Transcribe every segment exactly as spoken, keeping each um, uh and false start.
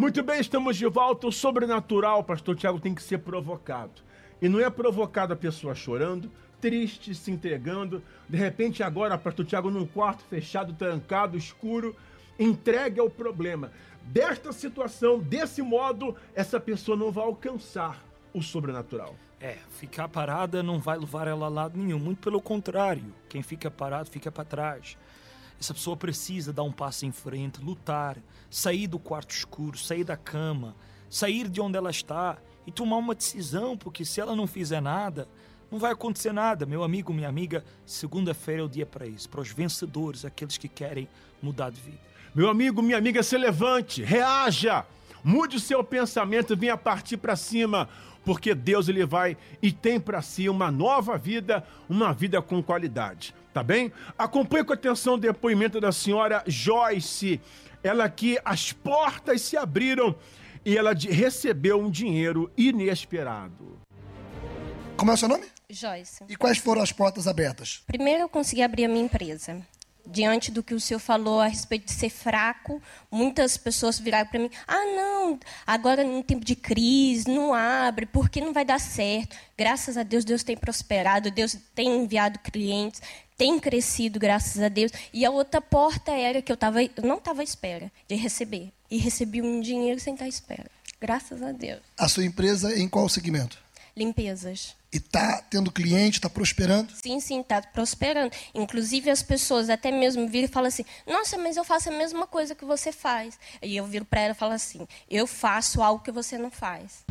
Muito bem, estamos de volta. O sobrenatural, pastor Tiago, tem que ser provocado. E não é provocado a pessoa chorando, triste, se entregando. De repente agora, pastor Tiago, num quarto fechado, trancado, escuro, entregue ao problema. Desta situação, desse modo, essa pessoa não vai alcançar o sobrenatural. É, ficar parada não vai levar ela a lado nenhum. Muito pelo contrário. Quem fica parado fica para trás. Essa pessoa precisa dar um passo em frente, lutar, sair do quarto escuro, sair da cama, sair de onde ela está e tomar uma decisão, porque se ela não fizer nada, não vai acontecer nada. Meu amigo, minha amiga, segunda-feira é o dia para isso, para os vencedores, aqueles que querem mudar de vida. Meu amigo, minha amiga, se levante, reaja, mude o seu pensamento, venha partir para cima, porque Deus ele vai e tem para si uma nova vida, uma vida com qualidade, tá bem? Acompanhe com atenção o depoimento da senhora Joyce. Ela aqui, as portas se abriram e ela de, recebeu um dinheiro inesperado. Como é o seu nome? Joyce. E quais foram as portas abertas? Primeiro eu consegui abrir a minha empresa. Diante do que o senhor falou a respeito de ser fraco, muitas pessoas viraram para mim, ah não, agora num tempo de crise, não abre, porque não vai dar certo. Graças a Deus, Deus tem prosperado, Deus tem enviado clientes, tem crescido, graças a Deus. E a outra porta era que eu, tava, eu não estava à espera de receber. E recebi um dinheiro sem estar à espera, graças a Deus. A sua empresa em qual segmento? Limpezas. E está tendo cliente, está prosperando? Sim, sim, está prosperando. Inclusive as pessoas até mesmo viram e falam assim, nossa, mas eu faço a mesma coisa que você faz. E eu viro para ela e falo assim, eu faço algo que você não faz.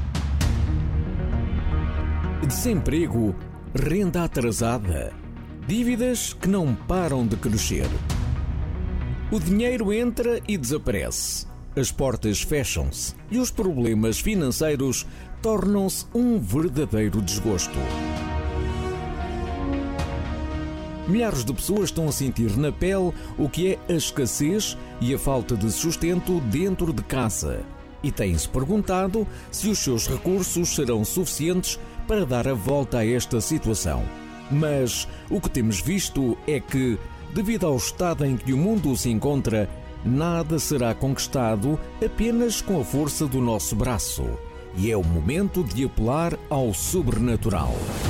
Desemprego, renda atrasada, dívidas que não param de crescer. O dinheiro entra e desaparece. As portas fecham-se e os problemas financeiros tornam-se um verdadeiro desgosto. Milhares de pessoas estão a sentir na pele o que é a escassez e a falta de sustento dentro de casa e têm-se perguntado se os seus recursos serão suficientes para dar a volta a esta situação. Mas o que temos visto é que, devido ao estado em que o mundo se encontra, nada será conquistado apenas com a força do nosso braço. E é o momento de apelar ao sobrenatural.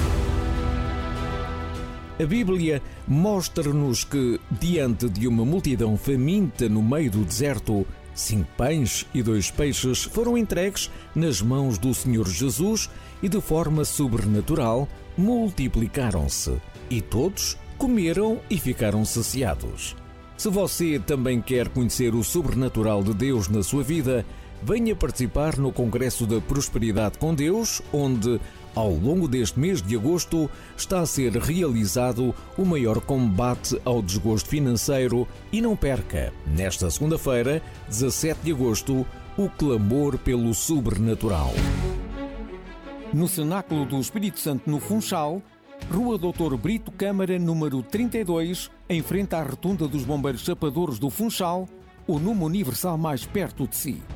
A Bíblia mostra-nos que, diante de uma multidão faminta no meio do deserto, cinco pães e dois peixes foram entregues nas mãos do Senhor Jesus e, de forma sobrenatural, multiplicaram-se. E todos comeram e ficaram saciados. Se você também quer conhecer o sobrenatural de Deus na sua vida, venha participar no Congresso da Prosperidade com Deus, onde, ao longo deste mês de agosto, está a ser realizado o maior combate ao desgosto financeiro e não perca, nesta segunda-feira, dezassete de agosto, o clamor pelo sobrenatural. No Cenáculo do Espírito Santo, no Funchal, Rua doutor Brito Câmara, número trinta e dois, em frente à Rotunda dos Bombeiros Chapadores do Funchal, o número universal mais perto de si.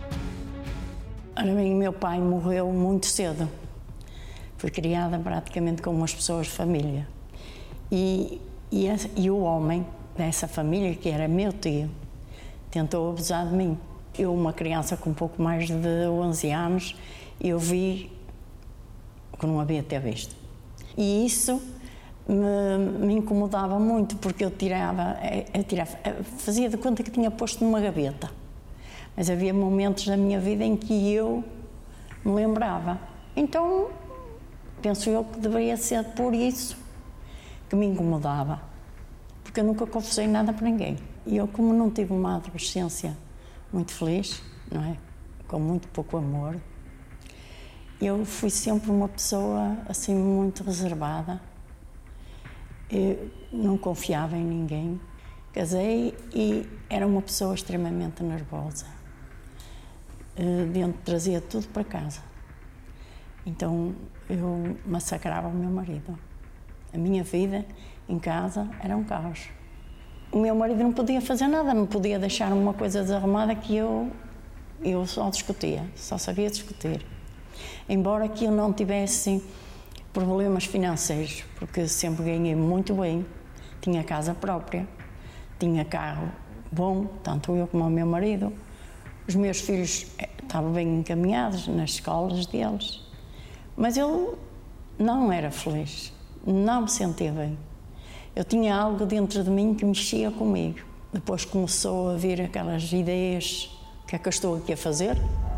Ora bem, meu pai morreu muito cedo. Fui criada praticamente como as pessoas de família. E, e, e o homem dessa família, que era meu tio, tentou abusar de mim. Eu, uma criança com um pouco mais de onze anos, eu vi que não havia ter visto. E isso me, me incomodava muito, porque eu tirava, eu tirava, fazia de conta que tinha posto numa gaveta. Mas havia momentos da minha vida em que eu me lembrava. Então, penso eu que deveria ser por isso que me incomodava. Porque eu nunca confessei nada para ninguém. E eu, como não tive uma adolescência muito feliz, não é? Com muito pouco amor, eu fui sempre uma pessoa assim muito reservada. Eu não confiava em ninguém. Casei e era uma pessoa extremamente nervosa. Dentro trazia tudo para casa. Então eu massacrava o meu marido. A minha vida em casa era um caos. O meu marido não podia fazer nada, não podia deixar uma coisa desarrumada que eu, eu só discutia, só sabia discutir. Embora que eu não tivesse problemas financeiros, porque sempre ganhei muito bem, tinha casa própria, tinha carro bom, tanto eu como o meu marido, Os meus filhos estavam bem encaminhados nas escolas deles, mas eu não era feliz, não me sentia bem. Eu tinha algo dentro de mim que mexia comigo. Depois começou a vir aquelas ideias, o que é que eu estou aqui a fazer?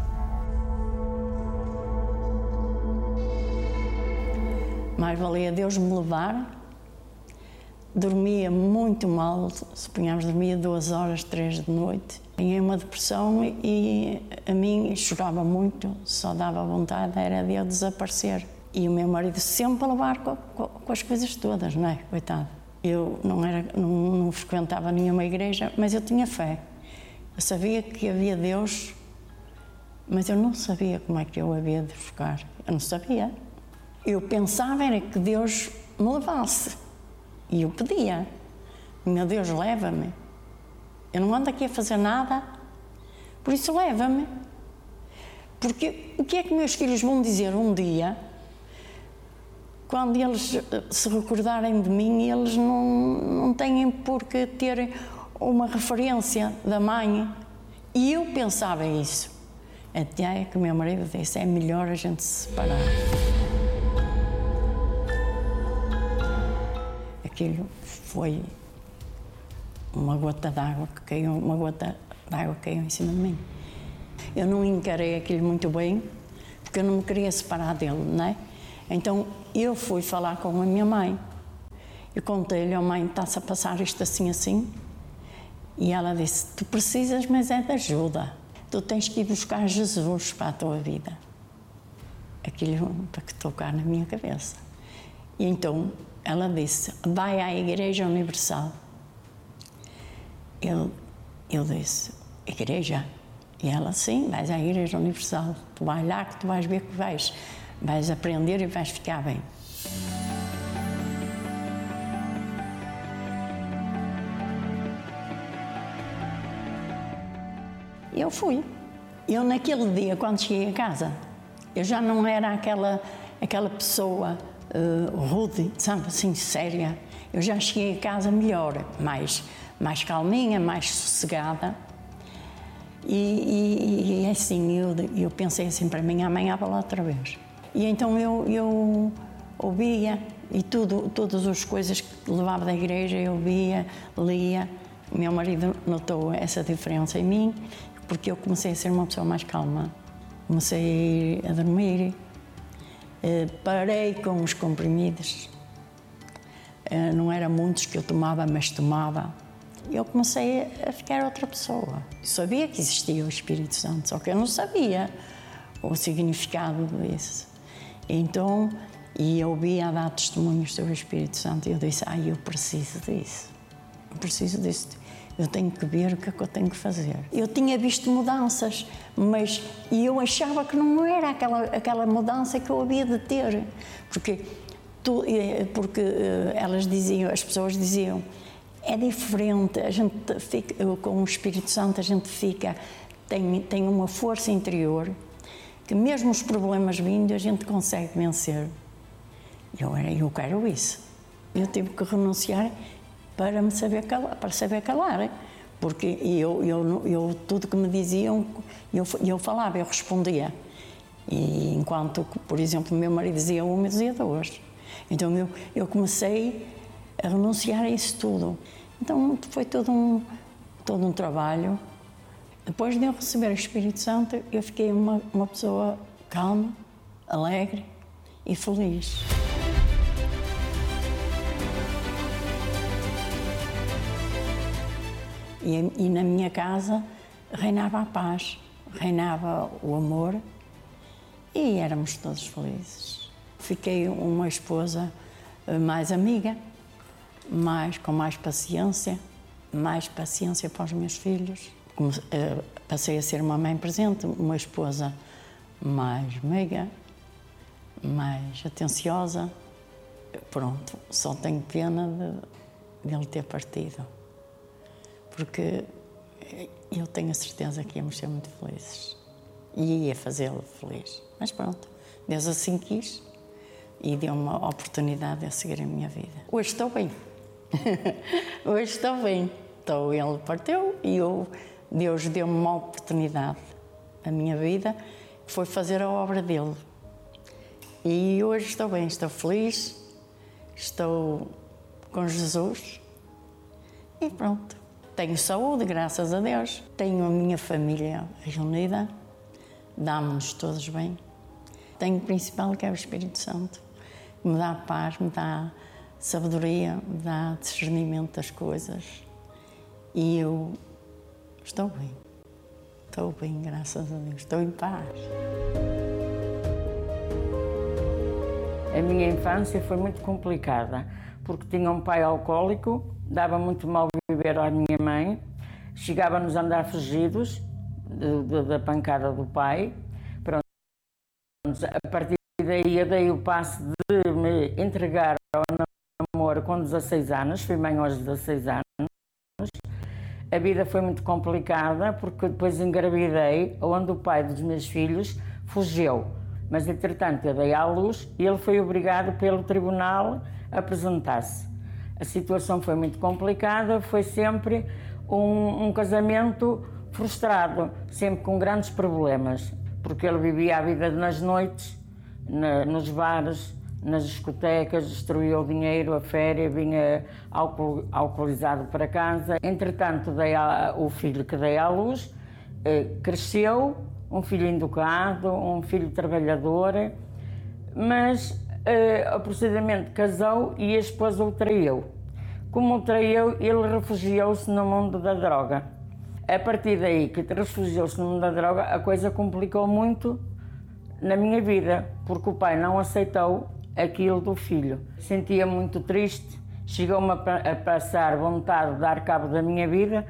Mais valia Deus me levar. Dormia muito mal, suponhamos, dormia duas horas, três de noite. Tinha uma depressão e a mim chorava muito, só dava vontade, era de eu desaparecer. E o meu marido sempre a levar com, com, com as coisas todas, não é? Coitado. Eu não, era, não, não frequentava nenhuma igreja, mas eu tinha fé. Eu sabia que havia Deus, mas eu não sabia como é que eu havia de buscar. Eu não sabia. Eu pensava era que Deus me levasse. E eu pedia. Meu Deus, leva-me. Eu não ando aqui a fazer nada, por isso leva-me. Porque o que é que meus filhos vão dizer um dia, quando eles se recordarem de mim, eles não, não têm por que ter uma referência da mãe. E eu pensava isso. Até que o meu marido disse, é melhor a gente se separar. Aquilo foi uma gota d'água que caiu, uma gota d'água que caiu em cima de mim. Eu não encarei aquilo muito bem, porque eu não me queria separar dele, não é? Então eu fui falar com a minha mãe. Eu contei-lhe, oh mãe, está-se a passar isto assim, assim. E ela disse, tu precisas, mas é de ajuda. Tu tens que ir buscar Jesus para a tua vida. Aquilo para que tocar na minha cabeça. E então ela disse, vai à Igreja Universal. Eu, eu disse, igreja? E ela, sim, vais à Igreja Universal. Tu vais lá que tu vais ver que vais. Vais aprender e vais ficar bem. Eu fui. Eu, naquele dia, quando cheguei a casa, eu já não era aquela, aquela pessoa uh, rude, sabe, assim, séria. Eu já cheguei a casa melhor, mais, mais calminha, mais sossegada. E, e, e assim, eu, eu pensei assim para mim, amanhã vou lá outra vez. E então eu, eu ouvia, e tudo, todas as coisas que levava da igreja, eu ouvia, lia. O meu marido notou essa diferença em mim, porque eu comecei a ser uma pessoa mais calma. Comecei a dormir, parei com os comprimidos. Não eram muitos que eu tomava, mas tomava. Eu comecei a ficar outra pessoa. Eu sabia que existia o Espírito Santo, só que eu não sabia o significado disso. Então, e eu ouvia a dar testemunhos sobre o Espírito Santo e eu disse, ah, eu preciso disso. Eu preciso disso. Eu tenho que ver o que é que eu tenho que fazer. Eu tinha visto mudanças, mas eu achava que não era aquela, aquela mudança que eu havia de ter. Porque, tu, porque elas diziam, as pessoas diziam, é diferente, a gente fica, com o Espírito Santo a gente fica, tem, tem uma força interior, que mesmo os problemas vindo a gente consegue vencer. Eu, eu quero isso. Eu tive que renunciar para me saber calar, para saber calar, porque eu, eu, eu tudo que me diziam, eu, eu falava, eu respondia. E enquanto, por exemplo, o meu marido dizia uma, eu dizia duas. Então eu, eu comecei a renunciar a isso tudo. Então foi todo um, todo um trabalho. Depois de eu receber o Espírito Santo, eu fiquei uma, uma pessoa calma, alegre e feliz. E, e na minha casa reinava a paz, reinava o amor e éramos todos felizes. Fiquei uma esposa mais amiga, mais, com mais paciência, mais paciência para os meus filhos. Passei a ser uma mãe presente, uma esposa mais meiga, mais atenciosa. Pronto, só tenho pena de, de ele ter partido, porque eu tenho a certeza que íamos ser muito felizes e ia fazê-lo feliz. Mas pronto, Deus assim quis e deu uma oportunidade de seguir a minha vida. Hoje estou bem. Hoje estou bem. Então ele partiu e eu Deus deu-me uma oportunidade na minha vida, que foi fazer a obra dele. E hoje estou bem, estou feliz, estou com Jesus e pronto. Tenho saúde, graças a Deus. Tenho a minha família reunida, dá-nos todos bem. Tenho o principal, que é o Espírito Santo, que me dá paz, me dá sabedoria, me dá discernimento das coisas. E eu estou bem. Estou bem, graças a Deus. Estou em paz. A minha infância foi muito complicada, porque tinha um pai alcoólico, dava muito mal viver à minha mãe, chegava-nos a andar fugidos de, de, da pancada do pai. Pronto. A partir daí eu dei o passo de me entregar ao namoro com dezasseis anos, fui mãe aos dezasseis anos. A vida foi muito complicada, porque depois engravidei, onde o pai dos meus filhos fugiu. Mas, entretanto, eu dei à luz e ele foi obrigado pelo tribunal a apresentar-se. A situação foi muito complicada, foi sempre um, um casamento frustrado, sempre com grandes problemas, porque ele vivia a vida nas noites, na, nos bares, nas discotecas, destruía o dinheiro, a féria, vinha alcool, alcoolizado para casa. Entretanto, dei a, o filho que dei à luz eh, cresceu, um filho educado, um filho trabalhador, mas uh, procedimento casou e a esposa o traiu. Como o traiu, ele refugiou-se no mundo da droga. A partir daí que refugiou-se no mundo da droga, a coisa complicou muito na minha vida, porque o pai não aceitou aquilo do filho. Sentia muito triste, chegou-me a, a passar vontade de dar cabo da minha vida.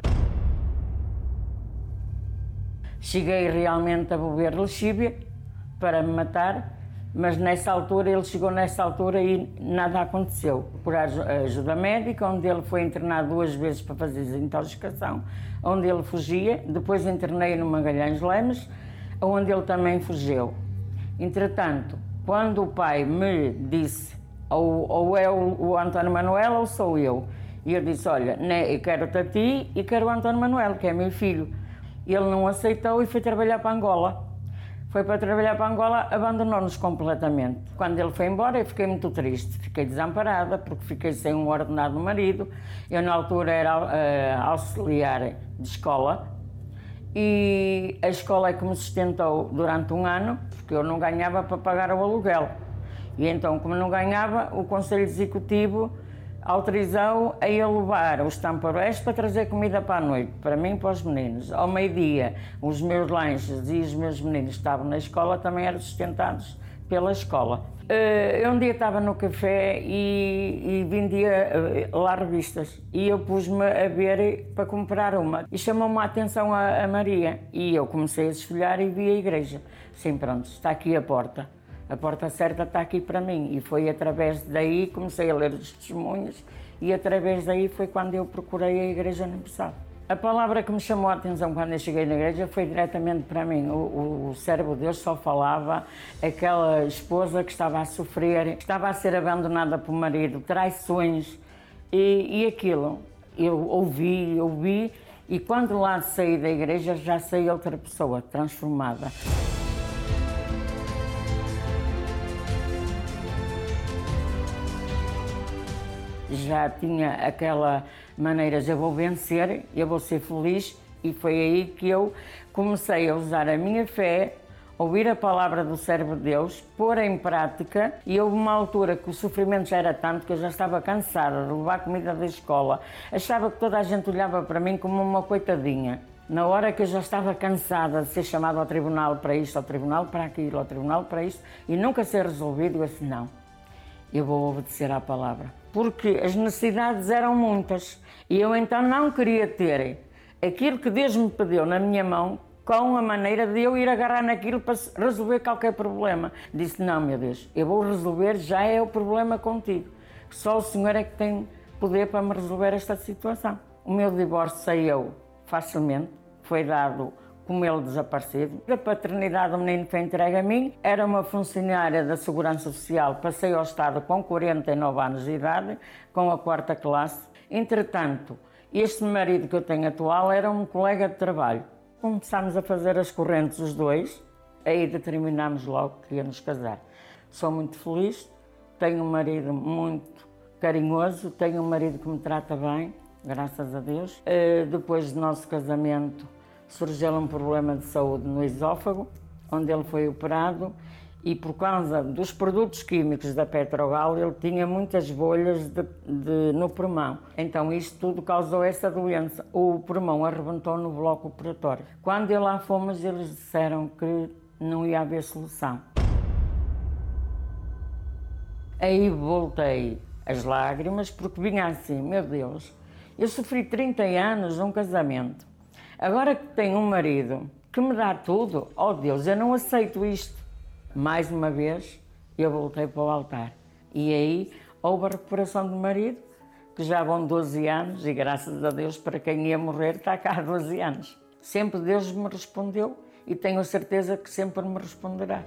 Cheguei realmente a beber lexívia para me matar, mas nessa altura, ele chegou nessa altura e nada aconteceu. Por ajuda médica, onde ele foi internado duas vezes para fazer desintoxicação, onde ele fugia. Depois internei no Magalhães Lemes, onde ele também fugiu. Entretanto, quando o pai me disse, ou, ou é o, o António Manuel ou sou eu, e eu disse, olha, né, eu quero-te a ti e quero o António Manuel, que é meu filho. Ele não aceitou e foi trabalhar para Angola. Foi para trabalhar para Angola, abandonou-nos completamente. Quando ele foi embora, eu fiquei muito triste. Fiquei desamparada, porque fiquei sem um ordenado marido. Eu, na altura, era uh, auxiliar de escola. E a escola é que me sustentou durante um ano, porque eu não ganhava para pagar o aluguel. E então, como não ganhava, o Conselho Executivo autorizou a eu levar os tamparés para trazer comida para a noite, para mim e para os meninos. Ao meio-dia, os meus lanches e os meus meninos que estavam na escola também eram sustentados pela escola. Eu um dia estava no café e, e vendia lá revistas e eu pus-me a ver para comprar uma e chamou-me a atenção a, a Maria e eu comecei a desfolhar e vi a igreja. Sim, pronto, está aqui a porta. A porta certa está aqui para mim. E foi através daí que comecei a ler os testemunhos e através daí foi quando eu procurei a Igreja Universal. A palavra que me chamou a atenção quando eu cheguei na igreja foi diretamente para mim. O, o, o servo de Deus só falava aquela esposa que estava a sofrer, que estava a ser abandonada pelo marido, traições e, e aquilo. Eu ouvi, ouvi e quando lá saí da igreja já saí outra pessoa, transformada. Já tinha aquela maneira de eu vou vencer, eu vou ser feliz e foi aí que eu comecei a usar a minha fé, ouvir a palavra do servo de Deus, pôr em prática e houve uma altura que o sofrimento já era tanto que eu já estava cansada de levar comida da escola. Achava que toda a gente olhava para mim como uma coitadinha. Na hora que eu já estava cansada de ser chamada ao tribunal para isto, ao tribunal para aquilo, ao tribunal para isto e nunca ser resolvido, eu disse não, eu vou obedecer à palavra. Porque as necessidades eram muitas e eu então não queria ter aquilo que Deus me pediu na minha mão com a maneira de eu ir agarrar naquilo para resolver qualquer problema. Disse, não, meu Deus, eu vou resolver, já é o problema contigo. Só o Senhor é que tem poder para me resolver esta situação. O meu divórcio saiu facilmente, foi dado como ele desaparecido. A paternidade do menino foi entregue a mim. Era uma funcionária da Segurança Social, passei ao Estado com quarenta e nove anos de idade, com a quarta classe. Entretanto, Este marido que eu tenho atual era um colega de trabalho. Começámos a fazer as correntes os dois, aí determinámos logo que queríamos casar. Sou muito feliz, tenho um marido muito carinhoso, tenho um marido que me trata bem, graças a Deus. Uh, depois do nosso casamento surgiu um problema de saúde no esófago, onde ele foi operado, e por causa dos produtos químicos da Petrogal, ele tinha muitas bolhas de, de, no pulmão. Então isto tudo causou essa doença. O pulmão arrebentou no bloco operatório. Quando lá fomos, eles disseram que não ia haver solução. Aí voltei as lágrimas, porque vinha assim, meu Deus, eu sofri trinta anos num casamento. Agora que tenho um marido que me dá tudo, oh Deus, eu não aceito isto. Mais uma vez, eu voltei para o altar. E aí houve a recuperação do marido, que já vão doze anos, e graças a Deus, para quem ia morrer, está cá há doze anos. Sempre Deus me respondeu e tenho a certeza que sempre me responderá.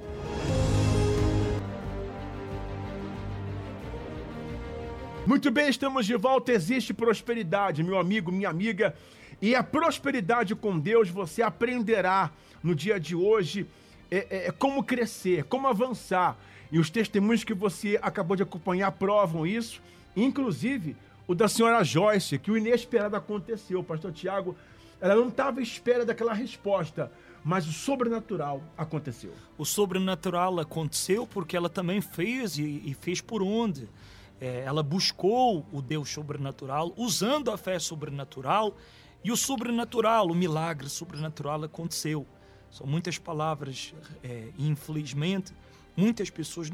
Muito bem, estamos de volta. Existe prosperidade, meu amigo, minha amiga. E a prosperidade com Deus você aprenderá no dia de hoje é, é, como crescer, como avançar. E os testemunhos que você acabou de acompanhar provam isso. Inclusive o da senhora Joyce, que o inesperado aconteceu. Pastor Tiago, ela não estava à espera daquela resposta, mas o sobrenatural aconteceu. O sobrenatural aconteceu porque ela também fez e, e fez por onde? É, ela buscou o Deus sobrenatural, usando a fé sobrenatural, e o sobrenatural, o milagre sobrenatural aconteceu. São muitas palavras, é, e infelizmente, muitas pessoas não